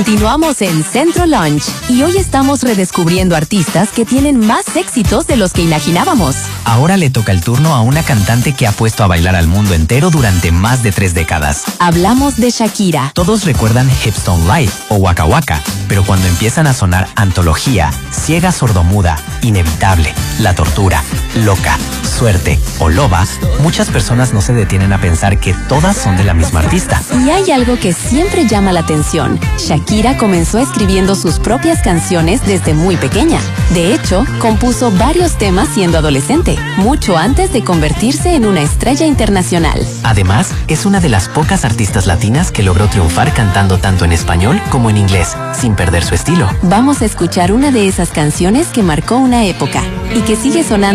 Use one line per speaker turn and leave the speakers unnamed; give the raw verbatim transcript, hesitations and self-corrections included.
Continuamos en Centro Lunch y hoy estamos redescubriendo artistas que tienen más éxitos de los que imaginábamos.
Ahora le toca el turno a una cantante que ha puesto a bailar al mundo entero durante más de tres décadas.
Hablamos de Shakira.
Todos recuerdan Hips Don't Lie o Waka Waka, pero cuando empiezan a sonar Antología, Ciega Sordomuda, Inevitable, La Tortura, Loca, Suerte o Loba, muchas personas no se detienen a pensar que todas son de la misma artista.
Y hay algo que siempre llama la atención. Shakira comenzó escribiendo sus propias canciones desde muy pequeña. De hecho, compuso varios temas siendo adolescente, mucho antes de convertirse en una estrella internacional.
Además, es una de las pocas artistas latinas que logró triunfar cantando tanto en español como en inglés, sin perder su estilo.
Vamos a escuchar una de esas canciones que marcó una época y que sigue sonando